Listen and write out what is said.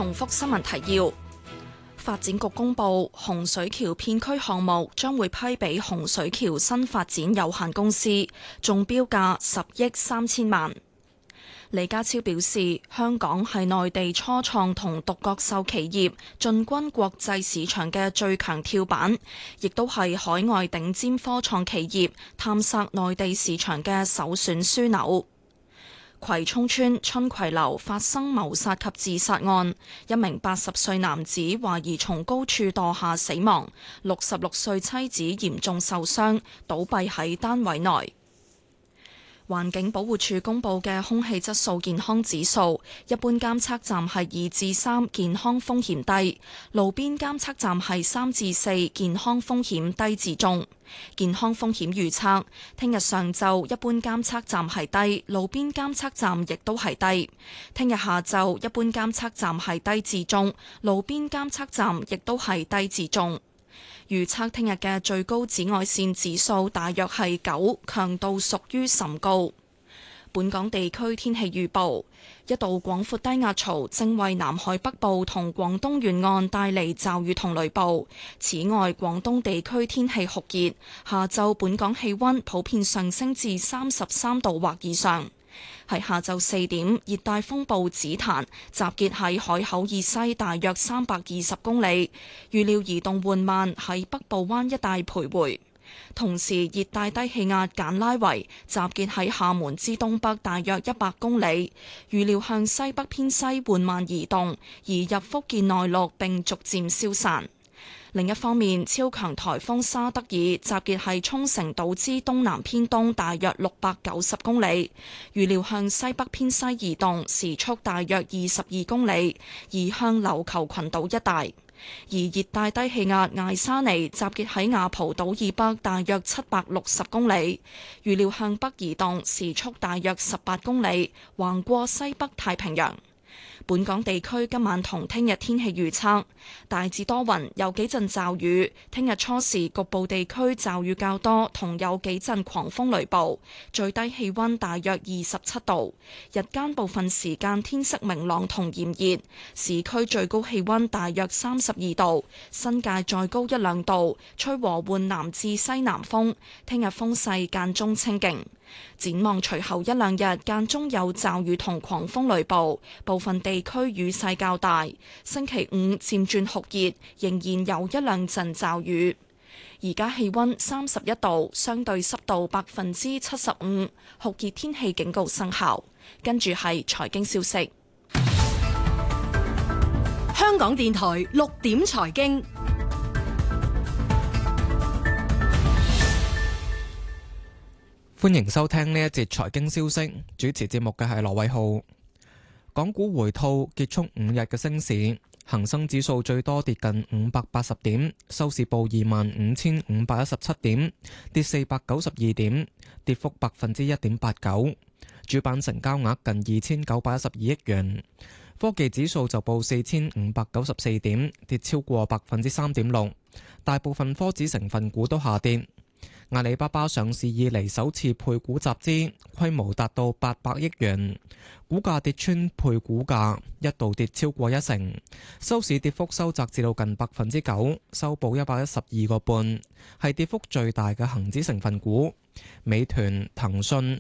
重複新聞提要。發展局公布，洪水橋片區項目將會批俾洪水橋新發展有限公司，中標價10億3千萬。李家超表示，香港係內地初創同獨角獸企業進軍國際市場嘅最強跳板，亦都係海外頂尖科創企業探索內地市場嘅首選樞紐。葵涌村春葵樓發生謀殺及自殺案，一名80歲男子懷疑從高處墮下死亡，66歲妻子嚴重受傷，倒斃喺單位內。環境保護署公布嘅空氣質素健康指數，一般監測站係2至3，健康風險低；路邊監測站係3至4，健康風險低至中。健康風險預測，聽日上晝一般監測站係低，路邊監測站亦都係低；聽日下晝一般監測站係低至中，路邊監測站亦都係低至中。預測聽日嘅最高紫外線指數大約係9，強度屬於甚高。本港地區天氣預報，一道廣闊低壓槽正為南海北部同廣東沿岸帶嚟驟雨同雷暴。此外，廣東地區天氣酷熱，下晝本港氣溫普遍上升至33度或以上。喺下晝4點，熱帶風暴紫檀集結喺海口以西大約320公里，預料移動緩慢喺北部灣一帶徘徊。同時，熱帶低氣壓簡拉維集結喺廈門之東北大約100公里，預料向西北偏西緩慢移動，移入福建內陸並逐漸消散。另一方面，超強颱風沙德爾集結喺沖繩島之東南偏東大約690公里，預料向西北偏西移動，時速大約22公里，移向琉球群島一帶。而熱帶低氣壓艾沙尼集結喺雅蒲島以北大約760公里，預料向北移動，時速大約18公里，橫過西北太平洋。本港地區今晚同聽日天氣預測，大致多雲，有幾陣驟雨。聽日初時局部地區驟雨較多，同有幾陣狂風雷暴。最低氣溫大約27度，日間部分時間天色明朗同炎熱，市區最高氣溫大約32度，新界再高1-2度，吹和緩南至西南風。聽日風勢間中清勁。展望隨後1-2日間中有驟雨同狂風雷暴，部分地區雨勢較大。星期5漸轉酷熱，仍然有1-2陣驟雨。而家氣溫31度，相對濕度75%，酷熱天氣警告生效。跟住係財經消息。 香港電台6點財經。 歡迎收聽呢一節財經消息，主持節目嘅係羅偉浩。港股回吐結束5日嘅升市，恒生指數最多跌近580點，收市報25,517點，跌492點，跌幅1.89%。主板成交額近2,912億元。科技指數就報4,594點，跌超過3.6%。大部分科指成分股都下跌。阿里巴巴上市以嚟首次配股集資，規模達到800億元，股價跌穿配股價，一度跌超過1成，收市跌幅收窄至到近9%，收報112個半，係跌幅最大嘅恒指成分股。美團、騰訊、